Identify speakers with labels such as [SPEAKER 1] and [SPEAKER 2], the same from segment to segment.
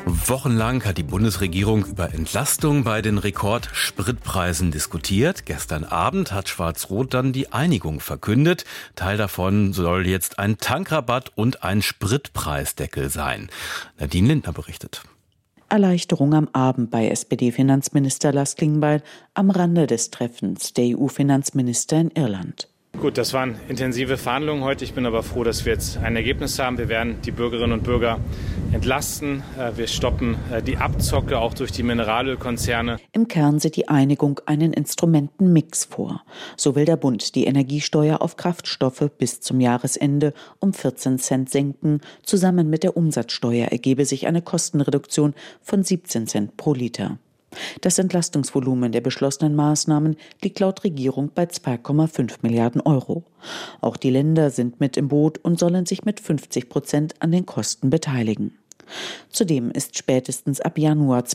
[SPEAKER 1] Wochenlang hat die Bundesregierung über Entlastung bei den Rekordspritpreisen diskutiert. Gestern Abend hat Schwarz-Rot dann die Einigung verkündet. Teil davon soll jetzt ein Tankrabatt und ein Spritpreisdeckel sein. Nadine Lindner berichtet.
[SPEAKER 2] Erleichterung am Abend bei SPD-Finanzminister Lars Klingbeil am Rande des Treffens der EU-Finanzminister in Irland.
[SPEAKER 3] Gut, das waren intensive Verhandlungen heute. Ich bin aber froh, dass wir jetzt ein Ergebnis haben. Wir werden die Bürgerinnen und Bürger entlasten. Wir stoppen die Abzocke auch durch die Mineralölkonzerne.
[SPEAKER 2] Im Kern sieht die Einigung einen Instrumentenmix vor. So will der Bund die Energiesteuer auf Kraftstoffe bis zum Jahresende um 14 Cent senken. Zusammen mit der Umsatzsteuer ergebe sich eine Kostenreduktion von 17 Cent pro Liter. Das Entlastungsvolumen der beschlossenen Maßnahmen liegt laut Regierung bei 2,5 Milliarden Euro. Auch die Länder sind mit im Boot und sollen sich mit 50% an den Kosten beteiligen. Zudem ist spätestens ab Januar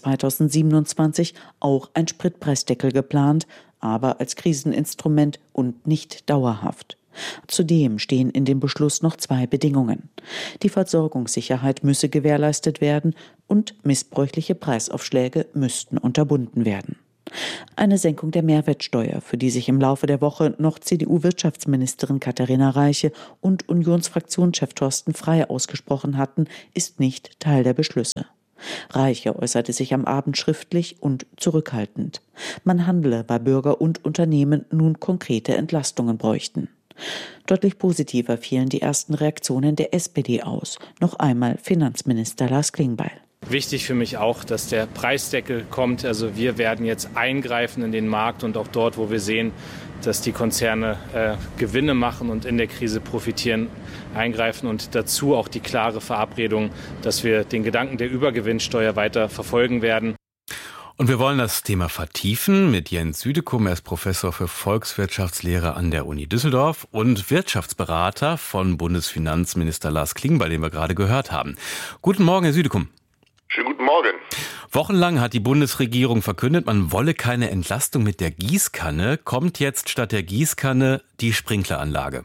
[SPEAKER 2] 2027 auch ein Spritpreisdeckel geplant, aber als Kriseninstrument und nicht dauerhaft. Zudem stehen in dem Beschluss noch 2 Bedingungen. Die Versorgungssicherheit müsse gewährleistet werden und missbräuchliche Preisaufschläge müssten unterbunden werden. Eine Senkung der Mehrwertsteuer, für die sich im Laufe der Woche noch CDU-Wirtschaftsministerin Katharina Reiche und Unionsfraktionschef Thorsten Frey ausgesprochen hatten, ist nicht Teil der Beschlüsse. Reiche äußerte sich am Abend schriftlich und zurückhaltend. Man handle, weil Bürger und Unternehmen nun konkrete Entlastungen bräuchten. Deutlich positiver fielen die ersten Reaktionen der SPD aus. Noch einmal Finanzminister Lars Klingbeil.
[SPEAKER 3] Wichtig für mich auch, dass der Preisdeckel kommt. Also wir werden jetzt eingreifen in den Markt und auch dort, wo wir sehen, dass die Konzerne Gewinne machen und in der Krise profitieren, eingreifen und dazu auch die klare Verabredung, dass wir den Gedanken der Übergewinnsteuer weiter verfolgen werden.
[SPEAKER 1] Und wir wollen das Thema vertiefen mit Jens Südekum. Er ist Professor für Volkswirtschaftslehre an der Uni Düsseldorf und Wirtschaftsberater von Bundesfinanzminister Lars Klingbeil, den wir gerade gehört haben. Guten Morgen, Herr Südekum.
[SPEAKER 4] Schönen guten Morgen.
[SPEAKER 1] Wochenlang hat die Bundesregierung verkündet, man wolle keine Entlastung mit der Gießkanne. Kommt jetzt statt der Gießkanne die Sprinkleranlage?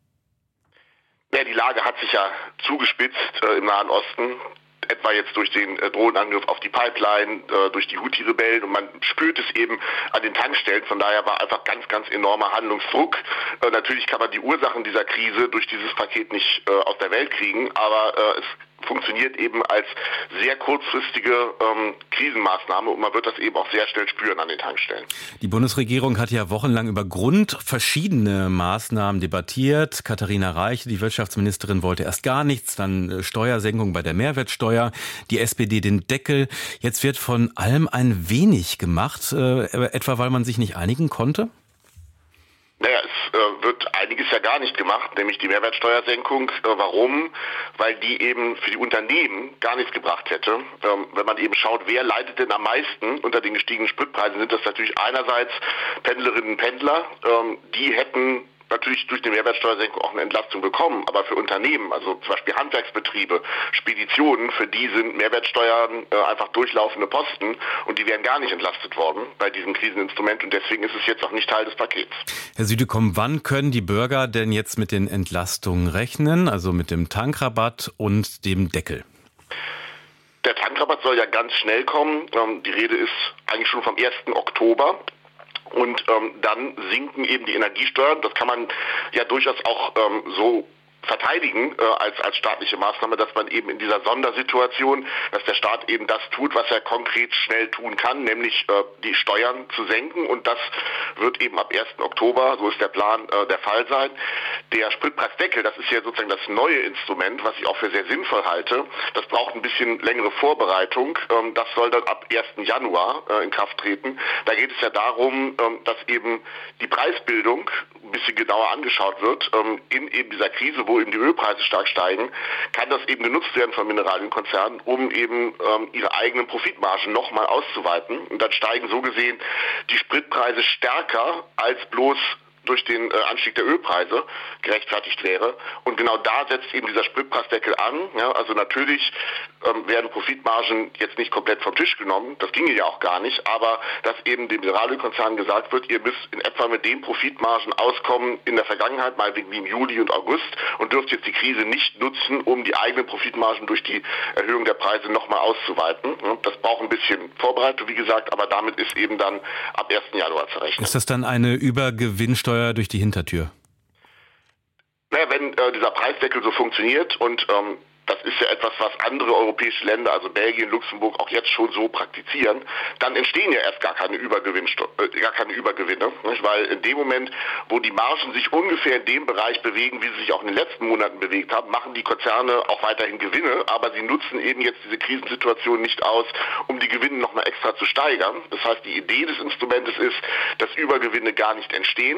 [SPEAKER 4] Ja, die Lage hat sich ja zugespitzt im Nahen Osten. Etwa jetzt durch den Drohnenangriff auf die Pipeline, durch die Houthi-Rebellen, und man spürt es eben an den Tankstellen. Von daher war einfach ganz enormer Handlungsdruck. Natürlich kann man die Ursachen dieser Krise durch dieses Paket nicht aus der Welt kriegen, aber es funktioniert eben als sehr kurzfristige Krisenmaßnahme und man wird das eben auch sehr schnell spüren an den Tankstellen.
[SPEAKER 1] Die Bundesregierung hat ja wochenlang über verschiedene Maßnahmen debattiert. Katharina Reiche, die Wirtschaftsministerin, wollte erst gar nichts, dann Steuersenkung bei der Mehrwertsteuer, die SPD den Deckel. Jetzt wird von allem ein wenig gemacht, etwa weil man sich nicht einigen konnte?
[SPEAKER 4] Naja, es wird einiges ja gar nicht gemacht, nämlich die Mehrwertsteuersenkung. Warum? Weil die eben für die Unternehmen gar nichts gebracht hätte. Wenn man eben schaut, wer leidet denn am meisten unter den gestiegenen Spritpreisen, sind das natürlich einerseits Pendlerinnen und Pendler, die hätten natürlich durch die Mehrwertsteuersenkung auch eine Entlastung bekommen, aber für Unternehmen, also zum Beispiel Handwerksbetriebe, Speditionen, für die sind Mehrwertsteuern einfach durchlaufende Posten und die wären gar nicht entlastet worden bei diesem Kriseninstrument und deswegen ist es jetzt auch nicht Teil des Pakets.
[SPEAKER 1] Herr Südekum, wann können die Bürger denn jetzt mit den Entlastungen rechnen, also mit dem Tankrabatt und dem Deckel?
[SPEAKER 4] Der Tankrabatt soll ja ganz schnell kommen. Die Rede ist eigentlich schon vom 1. Oktober. Und dann sinken eben die Energiesteuern. Das kann man ja durchaus auch so verteidigen als staatliche Maßnahme, dass man eben in dieser Sondersituation, dass der Staat eben das tut, was er konkret schnell tun kann, nämlich die Steuern zu senken. Und das wird eben ab 1. Oktober, so ist der Plan, der Fall sein. Der Spritpreisdeckel, das ist ja sozusagen das neue Instrument, was ich auch für sehr sinnvoll halte. Das braucht ein bisschen längere Vorbereitung. Das soll dann ab 1. Januar in Kraft treten. Da geht es ja darum, dass eben die Preisbildung ein bisschen genauer angeschaut wird in eben dieser Krise, wo eben die Ölpreise stark steigen, kann das eben genutzt werden von Mineralienkonzernen, um eben ihre eigenen Profitmargen nochmal auszuweiten. Und dann steigen so gesehen die Spritpreise stärker als bloß durch den Anstieg der Ölpreise gerechtfertigt wäre. Und genau da setzt eben dieser Spritpreisdeckel an. Ja, also natürlich werden Profitmargen jetzt nicht komplett vom Tisch genommen. Das ginge ja auch gar nicht. Aber dass eben dem Mineralölkonzern gesagt wird, ihr müsst in etwa mit den Profitmargen auskommen in der Vergangenheit, meinetwegen wie im Juli und August, und dürft jetzt die Krise nicht nutzen, um die eigenen Profitmargen durch die Erhöhung der Preise nochmal auszuweiten. Das braucht ein bisschen Vorbereitung, wie gesagt, aber damit ist eben dann ab 1. Januar zu rechnen.
[SPEAKER 1] Ist das dann eine Übergewinnsteuer durch die Hintertür?
[SPEAKER 4] Naja, wenn dieser Preisdeckel so funktioniert und das ist ja etwas, was andere europäische Länder, also Belgien, Luxemburg, auch jetzt schon so praktizieren, dann entstehen ja erst gar keine Übergewinne, nicht? Weil in dem Moment, wo die Margen sich ungefähr in dem Bereich bewegen, wie sie sich auch in den letzten Monaten bewegt haben, machen die Konzerne auch weiterhin Gewinne, aber sie nutzen eben jetzt diese Krisensituation nicht aus, um die Gewinne nochmal extra zu steigern. Das heißt, die Idee des Instrumentes ist, dass Übergewinne gar nicht entstehen.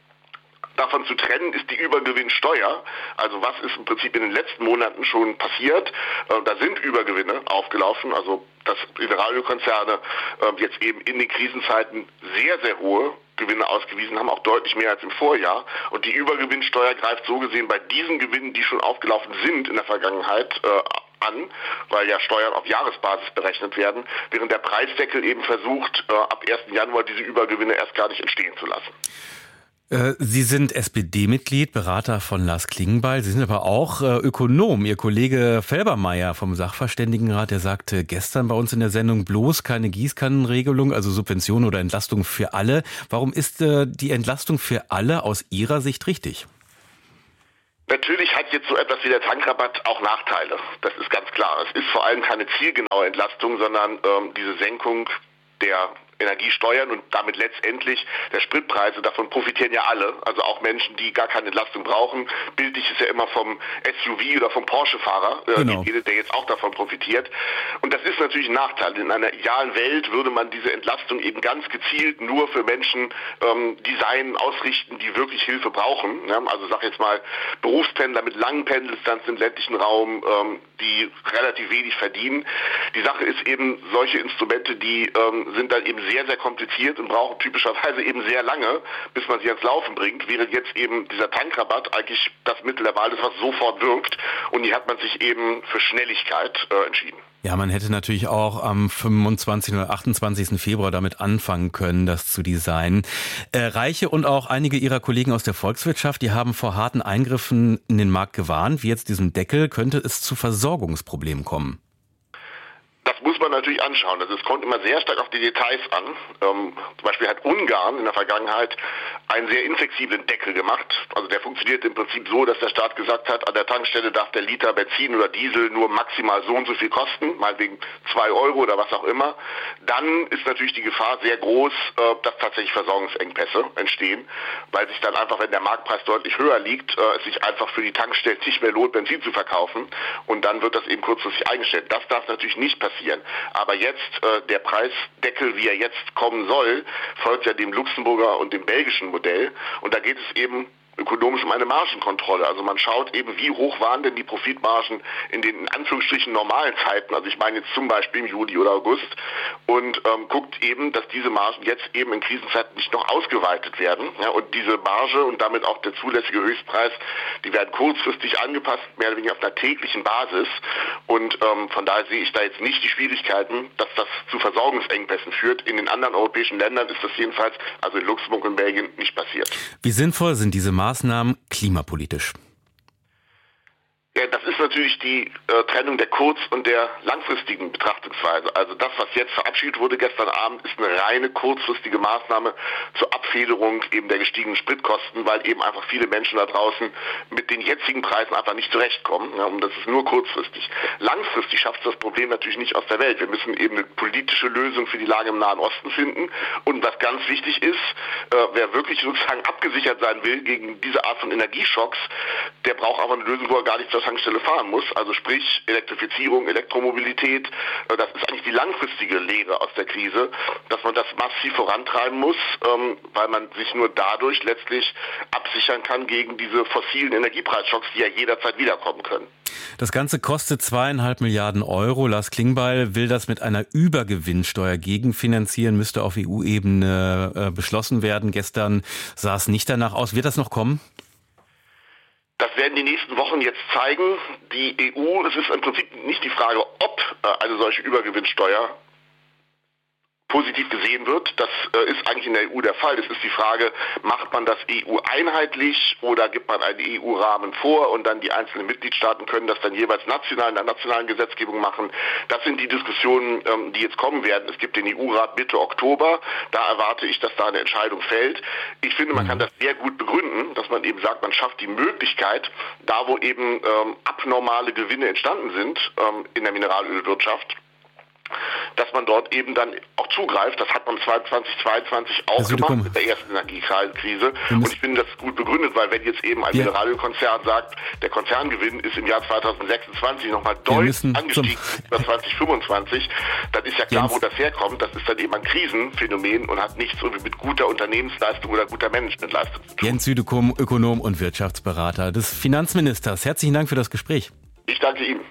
[SPEAKER 4] Davon zu trennen ist die Übergewinnsteuer. Also was ist im Prinzip in den letzten Monaten schon passiert? Da sind Übergewinne aufgelaufen, also dass Mineralölkonzerne jetzt eben in den Krisenzeiten sehr, sehr hohe Gewinne ausgewiesen haben, auch deutlich mehr als im Vorjahr. Und die Übergewinnsteuer greift so gesehen bei diesen Gewinnen, die schon aufgelaufen sind in der Vergangenheit, an, weil ja Steuern auf Jahresbasis berechnet werden, während der Preisdeckel eben versucht, ab 1. Januar diese Übergewinne erst gar nicht entstehen zu lassen.
[SPEAKER 1] Sie sind SPD-Mitglied, Berater von Lars Klingbeil. Sie sind aber auch Ökonom. Ihr Kollege Felbermayr vom Sachverständigenrat, der sagte gestern bei uns in der Sendung, bloß keine Gießkannenregelung, also Subvention oder Entlastung für alle. Warum ist die Entlastung für alle aus Ihrer Sicht richtig?
[SPEAKER 4] Natürlich hat jetzt so etwas wie der Tankrabatt auch Nachteile. Das ist ganz klar. Es ist vor allem keine zielgenaue Entlastung, sondern diese Senkung der Energiesteuern und damit letztendlich der Spritpreise, davon profitieren ja alle, also auch Menschen, die gar keine Entlastung brauchen. Bildlich ist ja immer vom SUV oder vom Porsche-Fahrer,
[SPEAKER 1] genau,
[SPEAKER 4] der jetzt auch davon profitiert. Und das ist natürlich ein Nachteil. In einer idealen Welt würde man diese Entlastung eben ganz gezielt nur für Menschen designen, ausrichten, die wirklich Hilfe brauchen. Ja? Also sag jetzt mal Berufspendler mit langen Pendeldistanzen im ländlichen Raum, die relativ wenig verdienen. Die Sache ist eben, solche Instrumente, die sind dann eben sehr, sehr kompliziert und brauchen typischerweise eben sehr lange, bis man sie ans Laufen bringt, während jetzt eben dieser Tankrabatt eigentlich das Mittel der Wahl ist, was sofort wirkt. Und hier hat man sich eben für Schnelligkeit entschieden.
[SPEAKER 1] Ja, man hätte natürlich auch am 25. oder 28. Februar damit anfangen können, das zu designen. Reiche und auch einige Ihrer Kollegen aus der Volkswirtschaft, die haben vor harten Eingriffen in den Markt gewarnt. Wie jetzt diesem Deckel könnte es zu Versorgungsproblemen kommen.
[SPEAKER 4] Das muss man natürlich anschauen. Also es kommt immer sehr stark auf die Details an. Zum Beispiel hat Ungarn in der Vergangenheit einen sehr inflexiblen Deckel gemacht. Also der funktioniert im Prinzip so, dass der Staat gesagt hat, an der Tankstelle darf der Liter Benzin oder Diesel nur maximal so und so viel kosten, meinetwegen 2 Euro oder was auch immer. Dann ist natürlich die Gefahr sehr groß, dass tatsächlich Versorgungsengpässe entstehen, weil sich dann einfach, wenn der Marktpreis deutlich höher liegt, es sich einfach für die Tankstellen nicht mehr lohnt, Benzin zu verkaufen. Und dann wird das eben kurzfristig eingestellt. Das darf natürlich nicht passieren. Aber jetzt, der Preisdeckel, wie er jetzt kommen soll, folgt ja dem Luxemburger und dem belgischen Modell. Und da geht es eben ökonomisch um eine Margenkontrolle. Also man schaut eben, wie hoch waren denn die Profitmargen in den in Anführungsstrichen normalen Zeiten, also ich meine jetzt zum Beispiel im Juli oder August, und guckt eben, dass diese Margen jetzt eben in Krisenzeiten nicht noch ausgeweitet werden. Ja, und diese Marge und damit auch der zulässige Höchstpreis, die werden kurzfristig angepasst, mehr oder weniger auf einer täglichen Basis. Und von daher sehe ich da jetzt nicht die Schwierigkeiten, dass das zu Versorgungsengpässen führt. In den anderen europäischen Ländern ist das jedenfalls, also in Luxemburg und Belgien, nicht passiert.
[SPEAKER 1] Wie sinnvoll sind diese Maßnahmen klimapolitisch?
[SPEAKER 4] Ja, das ist natürlich die Trennung der kurz- und der langfristigen Betrachtungsweise. Also das, was jetzt verabschiedet wurde gestern Abend, ist eine reine kurzfristige Maßnahme zur Abfederung eben der gestiegenen Spritkosten, weil eben einfach viele Menschen da draußen mit den jetzigen Preisen einfach nicht zurechtkommen. Ja, und das ist nur kurzfristig. Langfristig schafft es das Problem natürlich nicht aus der Welt. Wir müssen eben eine politische Lösung für die Lage im Nahen Osten finden. Und was ganz wichtig ist, wer wirklich sozusagen abgesichert sein will gegen diese Art von Energieschocks, der braucht aber eine Lösung, wo er gar nichts Tankstelle fahren muss. Also sprich Elektrifizierung, Elektromobilität. Das ist eigentlich die langfristige Lehre aus der Krise, dass man das massiv vorantreiben muss, weil man sich nur dadurch letztlich absichern kann gegen diese fossilen Energiepreisschocks, die ja jederzeit wiederkommen können.
[SPEAKER 1] Das Ganze kostet 2,5 Milliarden Euro. Lars Klingbeil will das mit einer Übergewinnsteuer gegenfinanzieren, müsste auf EU-Ebene beschlossen werden. Gestern sah es nicht danach aus. Wird das noch kommen?
[SPEAKER 4] Das werden die nächsten Wochen jetzt zeigen. Die EU, es ist im Prinzip nicht die Frage, ob eine solche Übergewinnsteuer positiv gesehen wird. Das ist eigentlich in der EU der Fall. Es ist die Frage, macht man das EU-einheitlich oder gibt man einen EU-Rahmen vor und dann die einzelnen Mitgliedstaaten können das dann jeweils national in der nationalen Gesetzgebung machen. Das sind die Diskussionen, die jetzt kommen werden. Es gibt den EU-Rat Mitte Oktober. Da erwarte ich, dass da eine Entscheidung fällt. Ich finde, man kann das sehr gut begründen, dass man eben sagt, man schafft die Möglichkeit, da wo eben abnormale Gewinne entstanden sind in der Mineralölwirtschaft, dass man dort eben dann auch zugreift. Das hat man 2022 auch gemacht mit der ersten Energiekrise. Und ich finde das gut begründet, weil wenn jetzt eben ein Mineralölkonzern sagt, der Konzerngewinn ist im Jahr 2026 nochmal deutlich angestiegen über 2025, dann ist ja klar, wo das herkommt. Das ist dann eben ein Krisenphänomen und hat nichts mit guter Unternehmensleistung oder guter Managementleistung zu tun.
[SPEAKER 1] Jens Südekum, Ökonom und Wirtschaftsberater des Finanzministers. Herzlichen Dank für das Gespräch.
[SPEAKER 4] Ich danke Ihnen.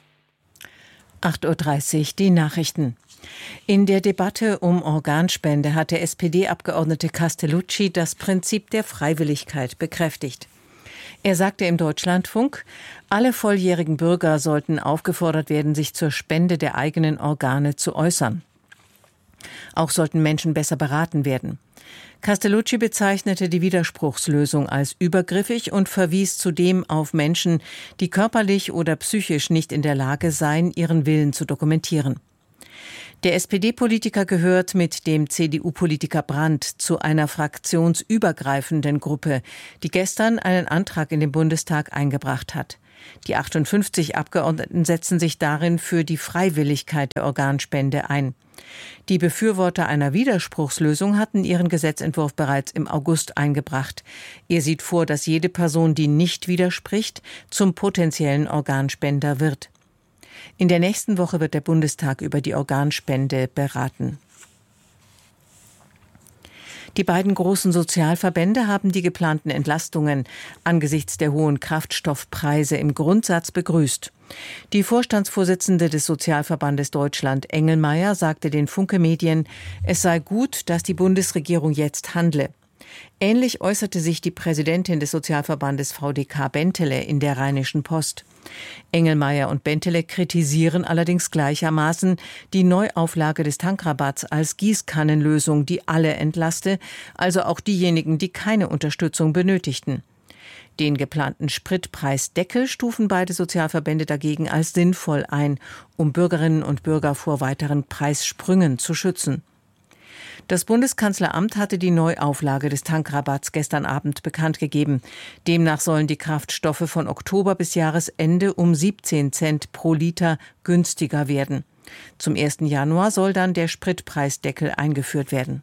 [SPEAKER 5] 8:30 Uhr, die Nachrichten. In der Debatte um Organspende hat der SPD-Abgeordnete Castellucci das Prinzip der Freiwilligkeit bekräftigt. Er sagte im Deutschlandfunk, alle volljährigen Bürger sollten aufgefordert werden, sich zur Spende der eigenen Organe zu äußern. Auch sollten Menschen besser beraten werden. Castellucci bezeichnete die Widerspruchslösung als übergriffig und verwies zudem auf Menschen, die körperlich oder psychisch nicht in der Lage seien, ihren Willen zu dokumentieren. Der SPD-Politiker gehört mit dem CDU-Politiker Brandt zu einer fraktionsübergreifenden Gruppe, die gestern einen Antrag in den Bundestag eingebracht hat. Die 58 Abgeordneten setzen sich darin für die Freiwilligkeit der Organspende ein. Die Befürworter einer Widerspruchslösung hatten ihren Gesetzentwurf bereits im August eingebracht. Er sieht vor, dass jede Person, die nicht widerspricht, zum potenziellen Organspender wird. In der nächsten Woche wird der Bundestag über die Organspende beraten. Die beiden großen Sozialverbände haben die geplanten Entlastungen angesichts der hohen Kraftstoffpreise im Grundsatz begrüßt. Die Vorstandsvorsitzende des Sozialverbandes Deutschland, Engelmeier, sagte den Funke-Medien, es sei gut, dass die Bundesregierung jetzt handle. Ähnlich äußerte sich die Präsidentin des Sozialverbandes VDK Bentele in der Rheinischen Post. Engelmeier und Bentele kritisieren allerdings gleichermaßen die Neuauflage des Tankrabatts als Gießkannenlösung, die alle entlaste, also auch diejenigen, die keine Unterstützung benötigten. Den geplanten Spritpreisdeckel stufen beide Sozialverbände dagegen als sinnvoll ein, um Bürgerinnen und Bürger vor weiteren Preissprüngen zu schützen. Das Bundeskanzleramt hatte die Neuauflage des Tankrabatts gestern Abend bekannt gegeben. Demnach sollen die Kraftstoffe von Oktober bis Jahresende um 17 Cent pro Liter günstiger werden. Zum 1. Januar soll dann der Spritpreisdeckel eingeführt werden.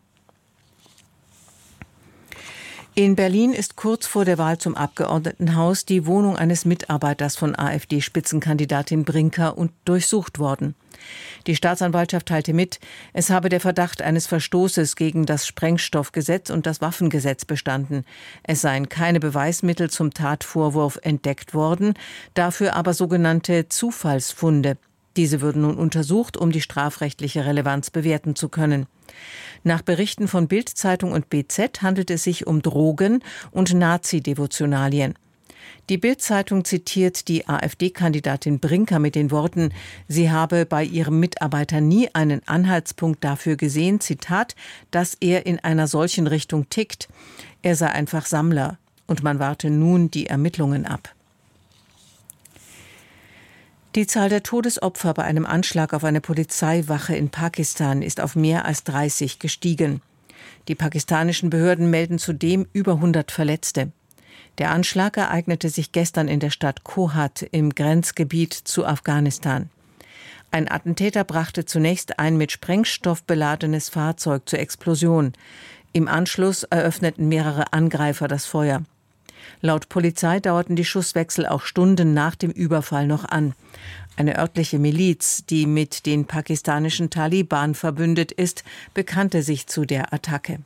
[SPEAKER 5] In Berlin ist kurz vor der Wahl zum Abgeordnetenhaus die Wohnung eines Mitarbeiters von AfD-Spitzenkandidatin Brinker durchsucht worden. Die Staatsanwaltschaft teilte mit, es habe der Verdacht eines Verstoßes gegen das Sprengstoffgesetz und das Waffengesetz bestanden. Es seien keine Beweismittel zum Tatvorwurf entdeckt worden, dafür aber sogenannte Zufallsfunde. Diese würden nun untersucht, um die strafrechtliche Relevanz bewerten zu können. Nach Berichten von Bild-Zeitung und BZ handelt es sich um Drogen und Nazi-Devotionalien. Die Bild-Zeitung zitiert die AfD-Kandidatin Brinker mit den Worten, sie habe bei ihrem Mitarbeiter nie einen Anhaltspunkt dafür gesehen, Zitat, dass er in einer solchen Richtung tickt. Er sei einfach Sammler und man warte nun die Ermittlungen ab. Die Zahl der Todesopfer bei einem Anschlag auf eine Polizeiwache in Pakistan ist auf mehr als 30 gestiegen. Die pakistanischen Behörden melden zudem über 100 Verletzte. Der Anschlag ereignete sich gestern in der Stadt Kohat im Grenzgebiet zu Afghanistan. Ein Attentäter brachte zunächst ein mit Sprengstoff beladenes Fahrzeug zur Explosion. Im Anschluss eröffneten mehrere Angreifer das Feuer. Laut Polizei dauerten die Schusswechsel auch Stunden nach dem Überfall noch an. Eine örtliche Miliz, die mit den pakistanischen Taliban verbündet ist, bekannte sich zu der Attacke.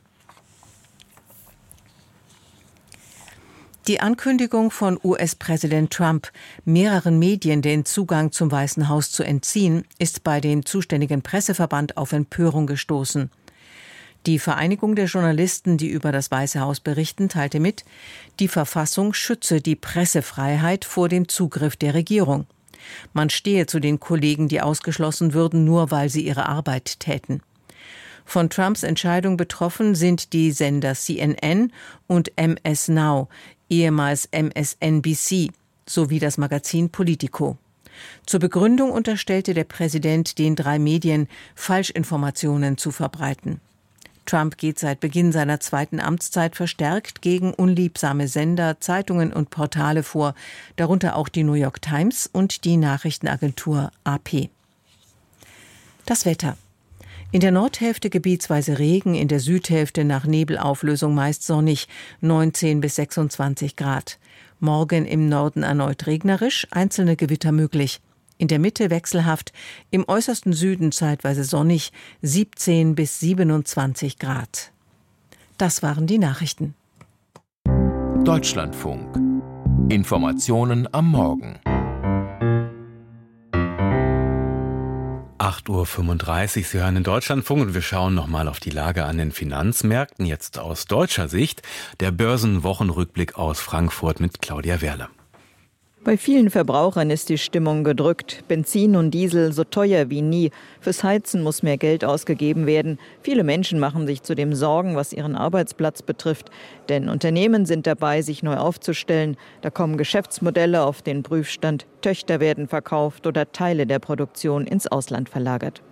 [SPEAKER 5] Die Ankündigung von US-Präsident Trump, mehreren Medien den Zugang zum Weißen Haus zu entziehen, ist bei dem zuständigen Presseverband auf Empörung gestoßen. Die Vereinigung der Journalisten, die über das Weiße Haus berichten, teilte mit, die Verfassung schütze die Pressefreiheit vor dem Zugriff der Regierung. Man stehe zu den Kollegen, die ausgeschlossen würden, nur weil sie ihre Arbeit täten. Von Trumps Entscheidung betroffen sind die Sender CNN und MS Now, ehemals MSNBC, sowie das Magazin Politico. Zur Begründung unterstellte der Präsident den 3 Medien, Falschinformationen zu verbreiten. Trump geht seit Beginn seiner 2. Amtszeit verstärkt gegen unliebsame Sender, Zeitungen und Portale vor, darunter auch die New York Times und die Nachrichtenagentur AP. Das Wetter. In der Nordhälfte gebietsweise Regen, in der Südhälfte nach Nebelauflösung meist sonnig, 19 bis 26 Grad. Morgen im Norden erneut regnerisch, einzelne Gewitter möglich. In der Mitte wechselhaft, im äußersten Süden zeitweise sonnig, 17 bis 27 Grad. Das waren die Nachrichten.
[SPEAKER 6] Deutschlandfunk. Informationen am Morgen.
[SPEAKER 1] 8:35 Uhr, Sie hören den Deutschlandfunk und wir schauen nochmal auf die Lage an den Finanzmärkten, jetzt aus deutscher Sicht. Der Börsenwochenrückblick aus Frankfurt mit Claudia Werle.
[SPEAKER 7] Bei vielen Verbrauchern ist die Stimmung gedrückt. Benzin und Diesel so teuer wie nie. Fürs Heizen muss mehr Geld ausgegeben werden. Viele Menschen machen sich zudem Sorgen, was ihren Arbeitsplatz betrifft. Denn Unternehmen sind dabei, sich neu aufzustellen. Da kommen Geschäftsmodelle auf den Prüfstand. Töchter werden verkauft oder Teile der Produktion ins Ausland verlagert.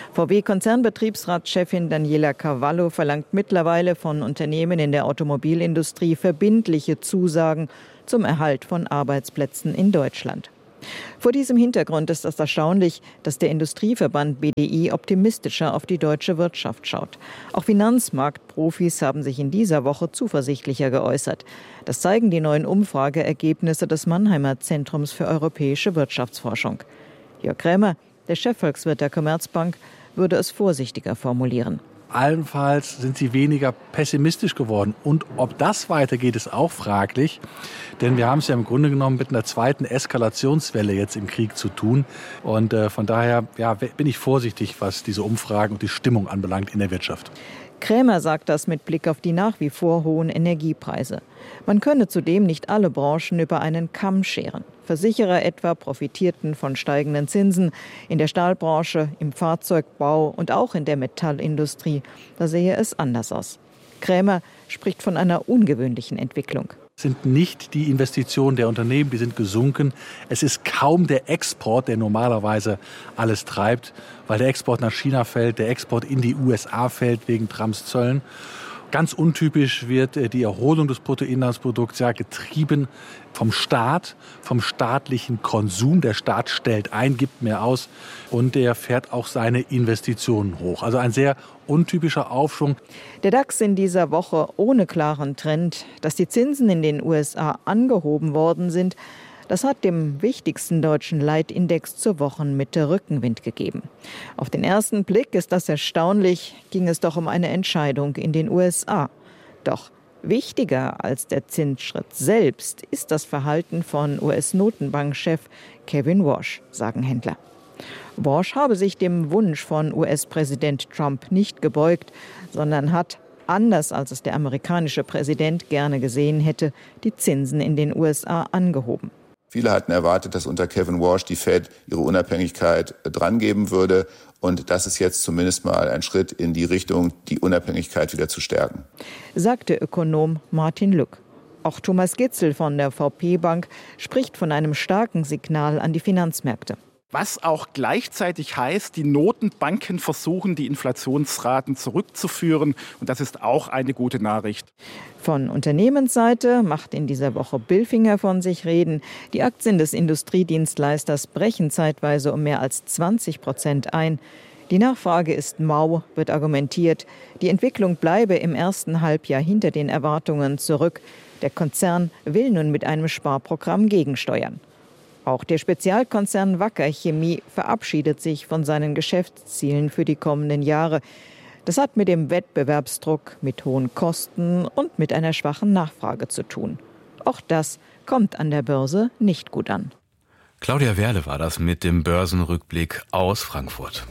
[SPEAKER 7] VW-Konzernbetriebsratschefin Daniela Cavallo verlangt mittlerweile von Unternehmen in der Automobilindustrie verbindliche Zusagen zum Erhalt von Arbeitsplätzen in Deutschland. Vor diesem Hintergrund ist es erstaunlich, dass der Industrieverband BDI optimistischer auf die deutsche Wirtschaft schaut. Auch Finanzmarktprofis haben sich in dieser Woche zuversichtlicher geäußert. Das zeigen die neuen Umfrageergebnisse des Mannheimer Zentrums für europäische Wirtschaftsforschung. Jörg Krämer, der Chefvolkswirt der Commerzbank, würde es vorsichtiger formulieren.
[SPEAKER 8] Allenfalls sind sie weniger pessimistisch geworden. Und ob das weitergeht, ist auch fraglich. Denn wir haben es ja im Grunde genommen mit einer zweiten Eskalationswelle jetzt im Krieg zu tun. Und von daher bin ich vorsichtig, was diese Umfragen und die Stimmung anbelangt in der Wirtschaft.
[SPEAKER 7] Krämer sagt das mit Blick auf die nach wie vor hohen Energiepreise. Man könne zudem nicht alle Branchen über einen Kamm scheren. Versicherer etwa profitierten von steigenden Zinsen. In der Stahlbranche, im Fahrzeugbau und auch in der Metallindustrie, da sehe es anders aus. Krämer spricht von einer ungewöhnlichen Entwicklung.
[SPEAKER 8] Sind nicht die Investitionen der Unternehmen, die sind gesunken. Es ist kaum der Export, der normalerweise alles treibt, weil der Export nach China fällt, der Export in die USA fällt wegen Trumps Zöllen. Ganz untypisch wird die Erholung des Bruttoinlandsprodukts getrieben vom Staat, vom staatlichen Konsum. Der Staat stellt ein, gibt mehr aus und der fährt auch seine Investitionen hoch. Also ein sehr untypischer Aufschwung.
[SPEAKER 7] Der DAX in dieser Woche ohne klaren Trend. Dass die Zinsen in den USA angehoben worden sind, das hat dem wichtigsten deutschen Leitindex zur Wochenmitte Rückenwind gegeben. Auf den ersten Blick ist das erstaunlich, ging es doch um eine Entscheidung in den USA. Doch wichtiger als der Zinsschritt selbst ist das Verhalten von US-Notenbankchef Kevin Warsh, sagen Händler. Warsh habe sich dem Wunsch von US-Präsident Trump nicht gebeugt, sondern hat, anders als es der amerikanische Präsident gerne gesehen hätte, die Zinsen in den USA angehoben.
[SPEAKER 9] Viele hatten erwartet, dass unter Kevin Warsh die Fed ihre Unabhängigkeit drangeben würde. Und das ist jetzt zumindest mal ein Schritt in die Richtung, die Unabhängigkeit wieder zu stärken,
[SPEAKER 7] sagte Ökonom Martin Lück. Auch Thomas Gitzel von der VP Bank spricht von einem starken Signal an die Finanzmärkte.
[SPEAKER 10] Was auch gleichzeitig heißt, die Notenbanken versuchen, die Inflationsraten zurückzuführen. Und das ist auch eine gute Nachricht.
[SPEAKER 7] Von Unternehmensseite macht in dieser Woche Bilfinger von sich reden. Die Aktien des Industriedienstleisters brechen zeitweise um mehr als 20% ein. Die Nachfrage ist mau, wird argumentiert. Die Entwicklung bleibe im ersten Halbjahr hinter den Erwartungen zurück. Der Konzern will nun mit einem Sparprogramm gegensteuern. Auch der Spezialkonzern Wacker Chemie verabschiedet sich von seinen Geschäftszielen für die kommenden Jahre. Das hat mit dem Wettbewerbsdruck, mit hohen Kosten und mit einer schwachen Nachfrage zu tun. Auch das kommt an der Börse nicht gut an.
[SPEAKER 1] Claudia Werle war das mit dem Börsenrückblick aus Frankfurt.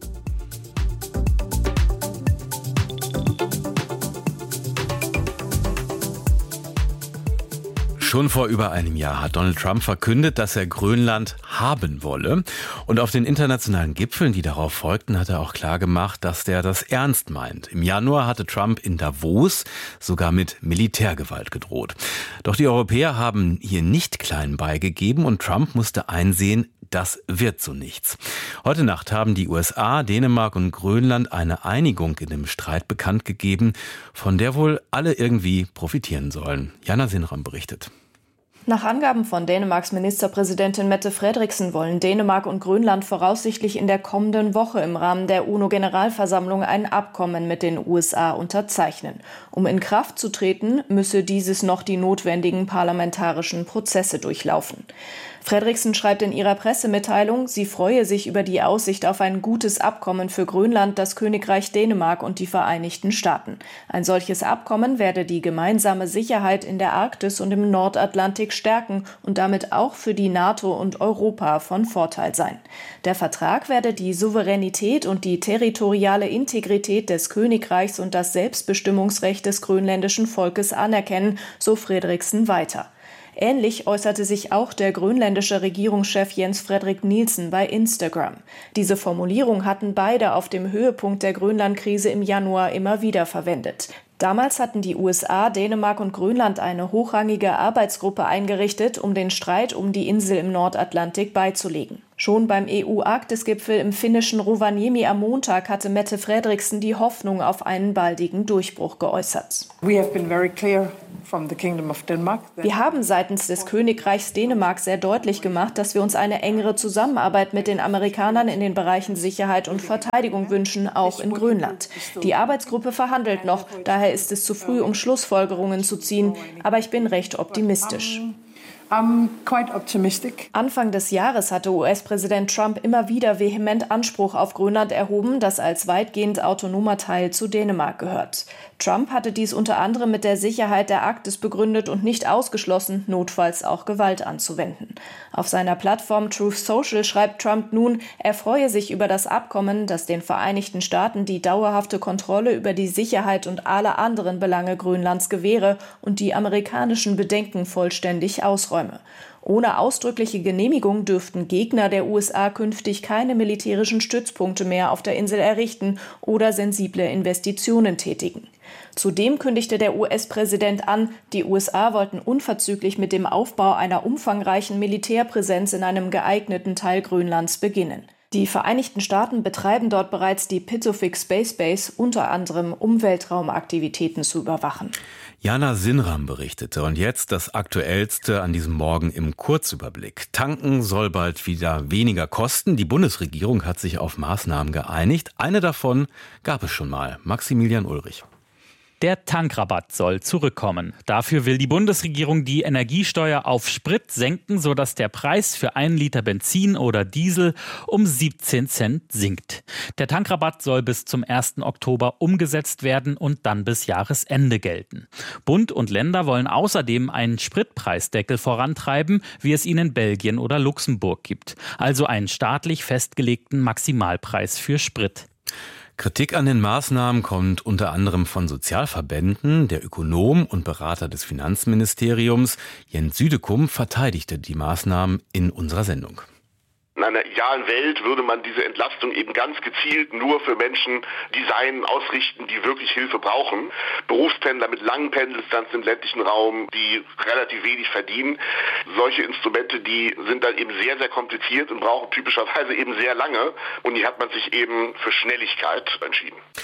[SPEAKER 1] Schon vor über einem Jahr hat Donald Trump verkündet, dass er Grönland haben wolle. Und auf den internationalen Gipfeln, die darauf folgten, hat er auch klargemacht, dass der das ernst meint. Im Januar hatte Trump in Davos sogar mit Militärgewalt gedroht. Doch die Europäer haben hier nicht klein beigegeben und Trump musste einsehen, das wird so nichts. Heute Nacht haben die USA, Dänemark und Grönland eine Einigung in dem Streit bekannt gegeben, von der wohl alle irgendwie profitieren sollen. Jana Sinram berichtet.
[SPEAKER 11] Nach Angaben von Dänemarks Ministerpräsidentin Mette Frederiksen wollen Dänemark und Grönland voraussichtlich in der kommenden Woche im Rahmen der UNO-Generalversammlung ein Abkommen mit den USA unterzeichnen. Um in Kraft zu treten, müsse dieses noch die notwendigen parlamentarischen Prozesse durchlaufen. Frederiksen schreibt in ihrer Pressemitteilung, sie freue sich über die Aussicht auf ein gutes Abkommen für Grönland, das Königreich Dänemark und die Vereinigten Staaten. Ein solches Abkommen werde die gemeinsame Sicherheit in der Arktis und im Nordatlantik stärken und damit auch für die NATO und Europa von Vorteil sein. Der Vertrag werde die Souveränität und die territoriale Integrität des Königreichs und das Selbstbestimmungsrecht des grönländischen Volkes anerkennen, so Frederiksen weiter. Ähnlich äußerte sich auch der grönländische Regierungschef Jens Frederik Nielsen bei Instagram. Diese Formulierung hatten beide auf dem Höhepunkt der Grönlandkrise im Januar immer wieder verwendet. Damals hatten die USA, Dänemark und Grönland eine hochrangige Arbeitsgruppe eingerichtet, um den Streit um die Insel im Nordatlantik beizulegen. Schon beim EU-Arktis-Gipfel im finnischen Rovaniemi am Montag hatte Mette Frederiksen die Hoffnung auf einen baldigen Durchbruch geäußert. Wir haben seitens des Königreichs Dänemark sehr deutlich gemacht, dass wir uns eine engere Zusammenarbeit mit den Amerikanern in den Bereichen Sicherheit und Verteidigung wünschen, auch in Grönland. Die Arbeitsgruppe verhandelt noch, daher ist es zu früh, um Schlussfolgerungen zu ziehen, aber ich bin recht optimistisch. Anfang des Jahres hatte US-Präsident Trump immer wieder vehement Anspruch auf Grönland erhoben, das als weitgehend autonomer Teil zu Dänemark gehört. Trump hatte dies unter anderem mit der Sicherheit der Arktis begründet und nicht ausgeschlossen, notfalls auch Gewalt anzuwenden. Auf seiner Plattform Truth Social schreibt Trump nun, er freue sich über das Abkommen, das den Vereinigten Staaten die dauerhafte Kontrolle über die Sicherheit und alle anderen Belange Grönlands gewähre und die amerikanischen Bedenken vollständig ausräume. Ohne ausdrückliche Genehmigung dürften Gegner der USA künftig keine militärischen Stützpunkte mehr auf der Insel errichten oder sensible Investitionen tätigen. Zudem kündigte der US-Präsident an, die USA wollten unverzüglich mit dem Aufbau einer umfangreichen Militärpräsenz in einem geeigneten Teil Grönlands beginnen. Die Vereinigten Staaten betreiben dort bereits die Pituffik Space Base, unter anderem um Weltraumaktivitäten zu überwachen.
[SPEAKER 1] Jana Sinram berichtete. Und jetzt das Aktuellste an diesem Morgen im Kurzüberblick. Tanken soll bald wieder weniger kosten. Die Bundesregierung hat sich auf Maßnahmen geeinigt. Eine davon gab es schon mal. Maximilian Ulrich.
[SPEAKER 12] Der Tankrabatt soll zurückkommen. Dafür will die Bundesregierung die Energiesteuer auf Sprit senken, sodass der Preis für 1 Liter Benzin oder Diesel um 17 Cent sinkt. Der Tankrabatt soll bis zum 1. Oktober umgesetzt werden und dann bis Jahresende gelten. Bund und Länder wollen außerdem einen Spritpreisdeckel vorantreiben, wie es ihn in Belgien oder Luxemburg gibt. Also einen staatlich festgelegten Maximalpreis für Sprit.
[SPEAKER 1] Kritik an den Maßnahmen kommt unter anderem von Sozialverbänden. Der Ökonom und Berater des Finanzministeriums Jens Südekum verteidigte die Maßnahmen in unserer Sendung.
[SPEAKER 4] In einer idealen Welt würde man diese Entlastung eben ganz gezielt nur für Menschen designen, ausrichten, die wirklich Hilfe brauchen. Berufspendler mit langen Pendeldistanzen im ländlichen Raum, die relativ wenig verdienen. Solche Instrumente, die sind dann eben sehr, sehr kompliziert und brauchen typischerweise eben sehr lange. Und hier hat man sich eben für Schnelligkeit entschieden.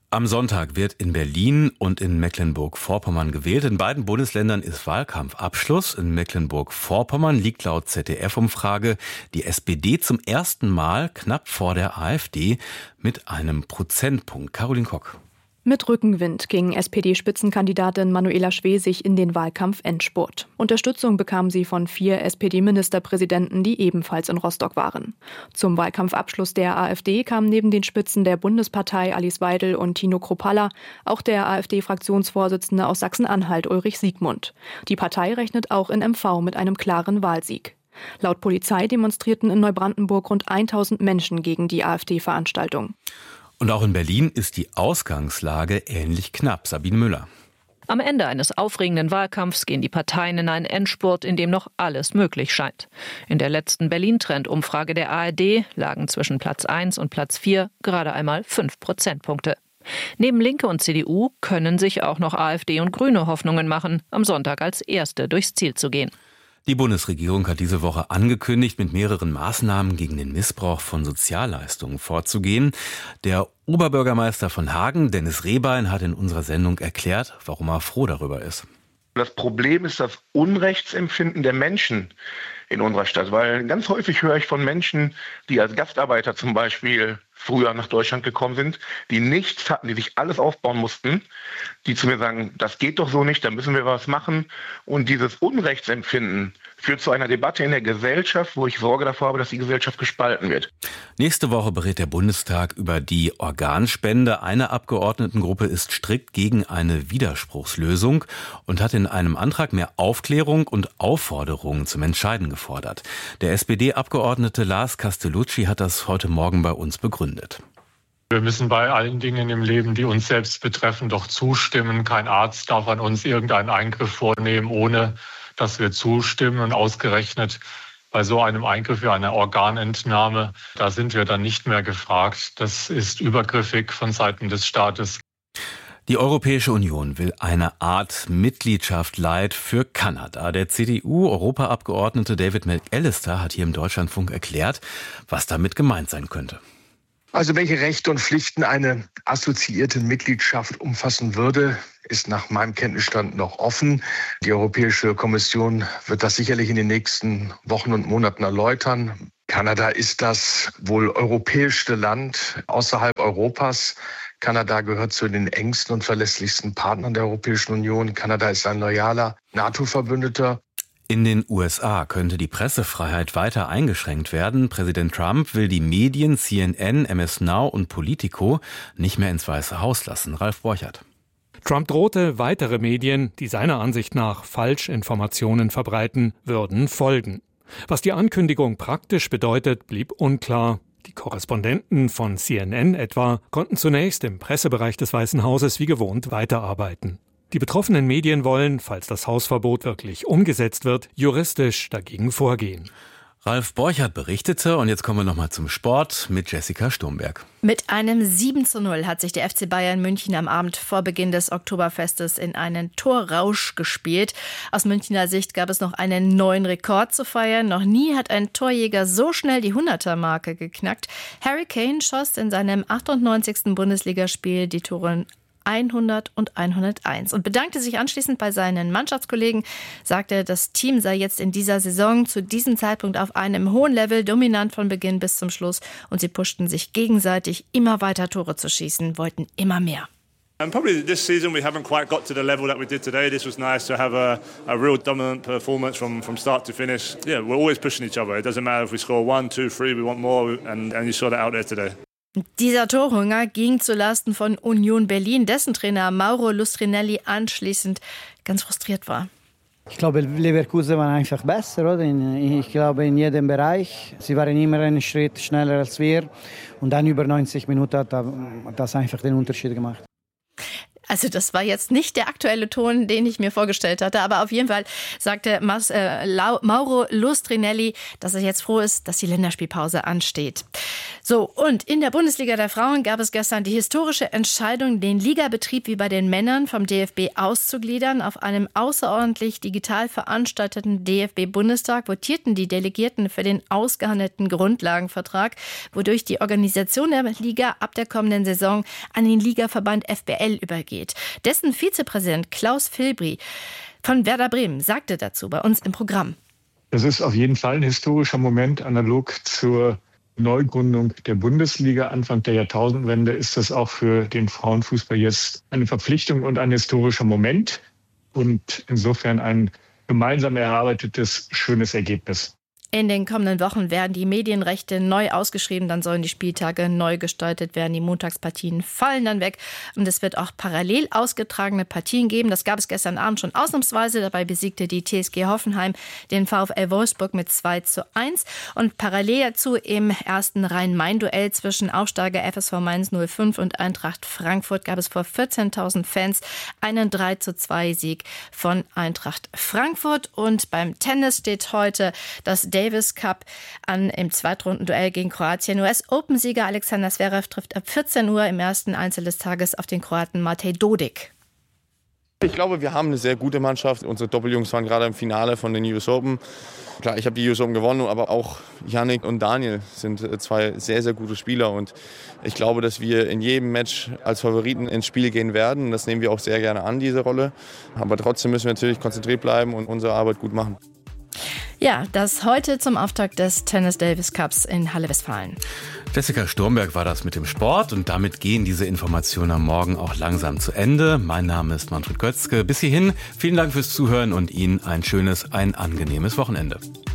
[SPEAKER 1] Am Sonntag wird in Berlin und in Mecklenburg-Vorpommern gewählt. In beiden Bundesländern ist Wahlkampfabschluss. In Mecklenburg-Vorpommern liegt laut ZDF-Umfrage die SPD zum ersten Mal knapp vor der AfD mit einem Prozentpunkt. Caroline Kock.
[SPEAKER 13] Mit Rückenwind ging SPD-Spitzenkandidatin Manuela Schwesig in den Wahlkampf-Endspurt. Unterstützung bekam sie von 4 SPD-Ministerpräsidenten, die ebenfalls in Rostock waren. Zum Wahlkampfabschluss der AfD kamen neben den Spitzen der Bundespartei Alice Weidel und Tino Kruppalla auch der AfD-Fraktionsvorsitzende aus Sachsen-Anhalt Ulrich Siegmund. Die Partei rechnet auch in MV mit einem klaren Wahlsieg. Laut Polizei demonstrierten in Neubrandenburg rund 1000 Menschen gegen die AfD-Veranstaltung.
[SPEAKER 1] Und auch in Berlin ist die Ausgangslage ähnlich knapp. Sabine Müller.
[SPEAKER 14] Am Ende eines aufregenden Wahlkampfs gehen die Parteien in einen Endspurt, in dem noch alles möglich scheint. In der letzten Berlin-Trend-Umfrage der ARD lagen zwischen Platz 1 und Platz 4 gerade einmal 5 Prozentpunkte. Neben Linke und CDU können sich auch noch AfD und Grüne Hoffnungen machen, am Sonntag als Erste durchs Ziel zu gehen.
[SPEAKER 1] Die Bundesregierung hat diese Woche angekündigt, mit mehreren Maßnahmen gegen den Missbrauch von Sozialleistungen vorzugehen. Der Oberbürgermeister von Hagen, Dennis Rehbein, hat in unserer Sendung erklärt, warum er froh darüber ist.
[SPEAKER 15] Das Problem ist das Unrechtsempfinden der Menschen in unserer Stadt, weil ganz häufig höre ich von Menschen, die als Gastarbeiter zum Beispiel früher nach Deutschland gekommen sind, die nichts hatten, die sich alles aufbauen mussten, die zu mir sagen, das geht doch so nicht, da müssen wir was machen. Und dieses Unrechtsempfinden führt zu einer Debatte in der Gesellschaft, wo ich Sorge davor habe, dass die Gesellschaft gespalten wird.
[SPEAKER 1] Nächste Woche berät der Bundestag über die Organspende. Eine Abgeordnetengruppe ist strikt gegen eine Widerspruchslösung und hat in einem Antrag mehr Aufklärung und Aufforderungen zum Entscheiden gefordert. Der SPD-Abgeordnete Lars Castellucci hat das heute Morgen bei uns begründet.
[SPEAKER 16] Wir müssen bei allen Dingen im Leben, die uns selbst betreffen, doch zustimmen. Kein Arzt darf an uns irgendeinen Eingriff vornehmen, ohne dass wir zustimmen. Und ausgerechnet bei so einem Eingriff wie einer Organentnahme, da sind wir dann nicht mehr gefragt. Das ist übergriffig von Seiten des Staates.
[SPEAKER 1] Die Europäische Union will eine Art Mitgliedschaft Light für Kanada. Der CDU-Europaabgeordnete David McAllister hat hier im Deutschlandfunk erklärt, was damit gemeint sein könnte.
[SPEAKER 17] Also welche Rechte und Pflichten eine assoziierte Mitgliedschaft umfassen würde, ist nach meinem Kenntnisstand noch offen. Die Europäische Kommission wird das sicherlich in den nächsten Wochen und Monaten erläutern. Kanada ist das wohl europäischste Land außerhalb Europas. Kanada gehört zu den engsten und verlässlichsten Partnern der Europäischen Union. Kanada ist ein loyaler NATO-Verbündeter.
[SPEAKER 1] In den USA könnte die Pressefreiheit weiter eingeschränkt werden. Präsident Trump will die Medien CNN, MS Now und Politico nicht mehr ins Weiße Haus lassen. Ralf Borchert.
[SPEAKER 18] Trump drohte, weitere Medien, die seiner Ansicht nach Falschinformationen verbreiten, würden folgen. Was die Ankündigung praktisch bedeutet, blieb unklar. Die Korrespondenten von CNN etwa konnten zunächst im Pressebereich des Weißen Hauses wie gewohnt weiterarbeiten. Die betroffenen Medien wollen, falls das Hausverbot wirklich umgesetzt wird, juristisch dagegen vorgehen.
[SPEAKER 1] Ralf Borchert berichtete und jetzt kommen wir nochmal zum Sport mit Jessica Sturmberg.
[SPEAKER 19] Mit einem 7:0 hat sich der FC Bayern München am Abend vor Beginn des Oktoberfestes in einen Torrausch gespielt. Aus Münchner Sicht gab es noch einen neuen Rekord zu feiern. Noch nie hat ein Torjäger so schnell die 100er-Marke geknackt. Harry Kane schoss in seinem 98. Bundesligaspiel die Tore 100 und 101 und bedankte sich anschließend bei seinen Mannschaftskollegen, sagte, das Team sei jetzt in dieser Saison zu diesem Zeitpunkt auf einem hohen Level, dominant von Beginn bis zum Schluss und sie pushten sich gegenseitig, immer weiter Tore zu schießen, wollten immer mehr.
[SPEAKER 20] And probably this season we haven't quite got to the level that we did today. This was nice to have a real dominant performance from start to finish. Yeah, we're always pushing each other. It doesn't matter if we score 1, 2, 3, we want more and you saw that out there today.
[SPEAKER 19] Dieser Torhunger ging zulasten von Union Berlin, dessen Trainer Mauro Lustrinelli anschließend ganz frustriert war.
[SPEAKER 21] Ich glaube, Leverkusen war einfach besser, oder? Ich glaube, in jedem Bereich. Sie waren immer einen Schritt schneller als wir. Und dann über 90 Minuten hat das einfach den Unterschied gemacht.
[SPEAKER 19] Also das war jetzt nicht der aktuelle Ton, den ich mir vorgestellt hatte, aber auf jeden Fall sagte Mauro Lustrinelli, dass er jetzt froh ist, dass die Länderspielpause ansteht. So, und in der Bundesliga der Frauen gab es gestern die historische Entscheidung, den Ligabetrieb wie bei den Männern vom DFB auszugliedern. Auf einem außerordentlich digital veranstalteten DFB-Bundestag votierten die Delegierten für den ausgehandelten Grundlagenvertrag, wodurch die Organisation der Liga ab der kommenden Saison an den Ligaverband FBL übergeht. Dessen Vizepräsident Klaus Filbri von Werder Bremen sagte dazu bei uns im Programm.
[SPEAKER 2] Das ist auf jeden Fall ein historischer Moment. Analog zur Neugründung der Bundesliga Anfang der Jahrtausendwende ist das auch für den Frauenfußball jetzt eine Verpflichtung und ein historischer Moment. Und insofern ein gemeinsam erarbeitetes, schönes Ergebnis.
[SPEAKER 19] In den kommenden Wochen werden die Medienrechte neu ausgeschrieben, dann sollen die Spieltage neu gestaltet werden, die Montagspartien fallen dann weg und es wird auch parallel ausgetragene Partien geben. Das gab es gestern Abend schon ausnahmsweise, dabei besiegte die TSG Hoffenheim den VfL Wolfsburg mit 2:1 und parallel dazu im ersten Rhein-Main-Duell zwischen Aufsteiger FSV Mainz 05 und Eintracht Frankfurt gab es vor 14.000 Fans einen 3:2 Sieg von Eintracht Frankfurt und beim Tennis steht heute das Davis Cup an im Zweitrundenduell gegen Kroatien. US-Open-Sieger Alexander Zverev trifft ab 14 Uhr im ersten Einzel des Tages auf den Kroaten Matej Dodik.
[SPEAKER 22] Ich glaube, wir haben eine sehr gute Mannschaft. Unsere Doppeljungs waren gerade im Finale von den US Open. Klar, ich habe die US Open gewonnen, aber auch Yannick und Daniel sind zwei sehr, sehr gute Spieler. Und ich glaube, dass wir in jedem Match als Favoriten ins Spiel gehen werden. Das nehmen wir auch sehr gerne an, diese Rolle. Aber trotzdem müssen wir natürlich konzentriert bleiben und unsere Arbeit gut machen.
[SPEAKER 19] Ja, das heute zum Auftakt des Tennis Davis Cups in Halle Westfalen.
[SPEAKER 1] Jessica Sturmberg war das mit dem Sport und damit gehen diese Informationen am Morgen auch langsam zu Ende. Mein Name ist Manfred Götzke. Bis hierhin, vielen Dank fürs Zuhören und Ihnen ein schönes, ein angenehmes Wochenende.